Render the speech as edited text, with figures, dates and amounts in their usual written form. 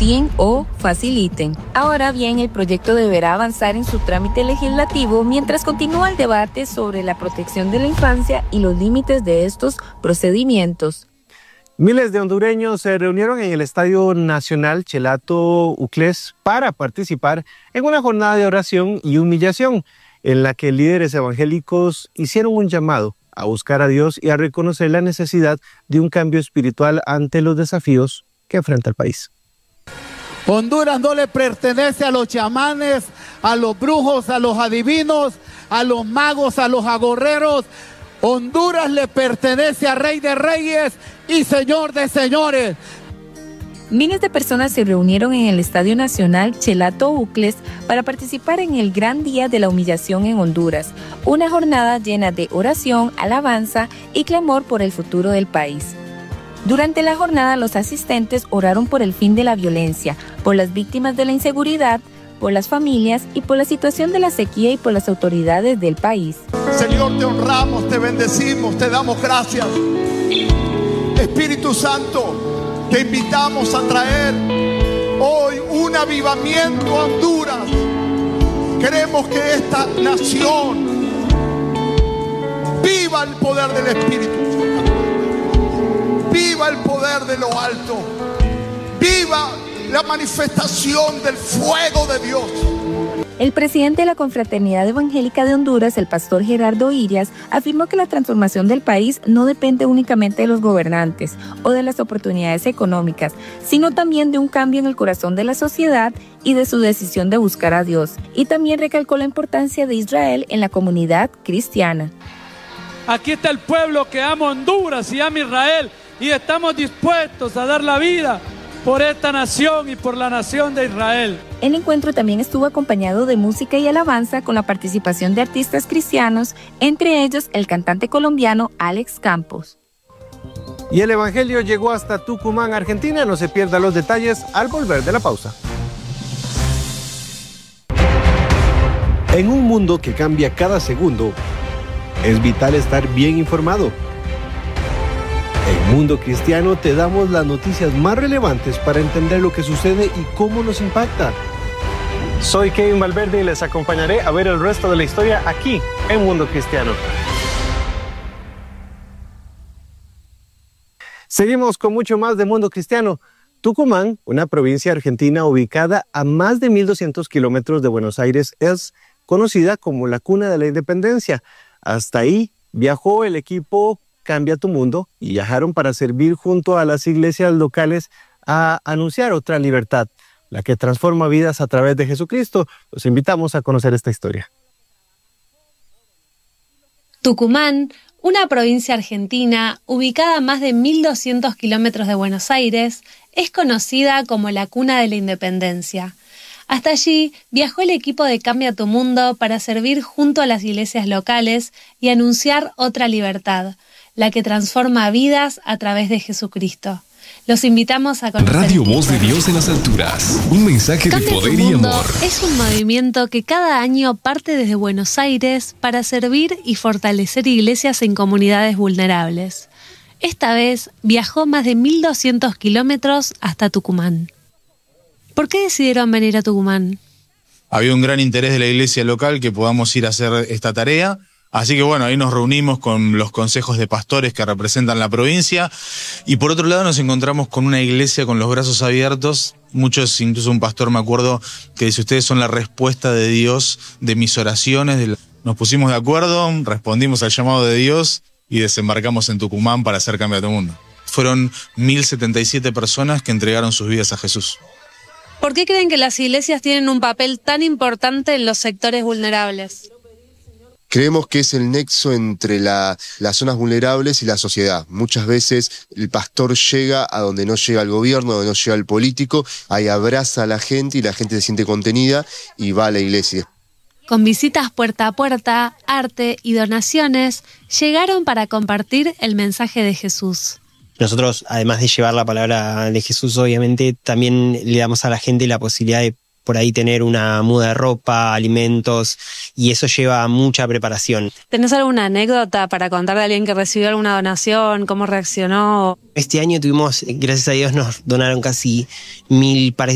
negocien o faciliten. Ahora bien, el proyecto deberá avanzar en su trámite legislativo mientras continúa el debate sobre la protección de la infancia y los límites de estos procedimientos. Miles de hondureños se reunieron en el Estadio Nacional Chelato Uclés para participar en una jornada de oración y humillación en la que líderes evangélicos hicieron un llamado a buscar a Dios y a reconocer la necesidad de un cambio espiritual ante los desafíos que enfrenta el país. Honduras no le pertenece a los chamanes, a los brujos, a los adivinos, a los magos, a los agorreros. Honduras le pertenece a Rey de Reyes y Señor de Señores. Miles de personas se reunieron en el Estadio Nacional Chelato Uclés para participar en el Gran Día de la Humillación en Honduras, una jornada llena de oración, alabanza y clamor por el futuro del país. Durante la jornada, los asistentes oraron por el fin de la violencia, por las víctimas de la inseguridad, por las familias y por la situación de la sequía y por las autoridades del país. Señor, te honramos, te bendecimos, te damos gracias. Espíritu Santo, te invitamos a traer hoy un avivamiento a Honduras. Queremos que esta nación viva el poder del Espíritu, viva el poder de lo alto, viva la manifestación del fuego de Dios. El presidente de la Confraternidad Evangélica de Honduras, el pastor Gerardo Irias, afirmó que la transformación del país no depende únicamente de los gobernantes o de las oportunidades económicas, sino también de un cambio en el corazón de la sociedad y de su decisión de buscar a Dios. Y también recalcó la importancia de Israel en la comunidad cristiana. Aquí está el pueblo que ama Honduras y ama Israel y estamos dispuestos a dar la vida por esta nación y por la nación de Israel. El encuentro también estuvo acompañado de música y alabanza con la participación de artistas cristianos, entre ellos el cantante colombiano Alex Campos. Y el evangelio llegó hasta Tucumán, Argentina. No se pierda los detalles al volver de la pausa. En un mundo que cambia cada segundo, es vital estar bien informado. En Mundo Cristiano te damos las noticias más relevantes para entender lo que sucede y cómo nos impacta. Soy Kevin Valverde y les acompañaré a ver el resto de la historia aquí en Mundo Cristiano. Seguimos con mucho más de Mundo Cristiano. Tucumán, una provincia argentina ubicada a más de 1.200 kilómetros de Buenos Aires, es conocida como la cuna de la independencia. Hasta ahí viajó el equipo Cambia tu Mundo y viajaron para servir junto a las iglesias locales a anunciar otra libertad, la que transforma vidas a través de Jesucristo. Los invitamos a conocer esta historia. Tucumán, una provincia argentina ubicada a más de 1.200 kilómetros de Buenos Aires, es conocida como la cuna de la independencia. Hasta allí viajó el equipo de Cambia tu Mundo para servir junto a las iglesias locales y anunciar otra libertad, la que transforma vidas a través de Jesucristo. Los invitamos a conocer Radio Voz de Dios en las alturas. Un mensaje de poder y amor. Es un movimiento que cada año parte desde Buenos Aires para servir y fortalecer iglesias en comunidades vulnerables. Esta vez viajó más de 1.200 kilómetros hasta Tucumán. ¿Por qué decidieron venir a Tucumán? Había un gran interés de la iglesia local que podamos ir a hacer esta tarea. Así que bueno, ahí nos reunimos con los consejos de pastores que representan la provincia y por otro lado nos encontramos con una iglesia con los brazos abiertos. Muchos, incluso un pastor me acuerdo que dice: ustedes son la respuesta de Dios de mis oraciones. Nos pusimos de acuerdo, respondimos al llamado de Dios y desembarcamos en Tucumán para hacer Cambia tu Mundo. Fueron 1.077 personas que entregaron sus vidas a Jesús. ¿Por qué creen que las iglesias tienen un papel tan importante en los sectores vulnerables? Creemos que es el nexo entre las zonas vulnerables y la sociedad. Muchas veces el pastor llega a donde no llega el gobierno, donde no llega el político, ahí abraza a la gente y la gente se siente contenida y va a la iglesia. Con visitas puerta a puerta, arte y donaciones, llegaron para compartir el mensaje de Jesús. Nosotros, además de llevar la palabra de Jesús, obviamente, también le damos a la gente la posibilidad de por ahí tener una muda de ropa, alimentos, y eso lleva mucha preparación. ¿Tenés alguna anécdota para contar de alguien que recibió alguna donación? ¿Cómo reaccionó? Este año tuvimos, gracias a Dios, nos donaron casi 1.000 pares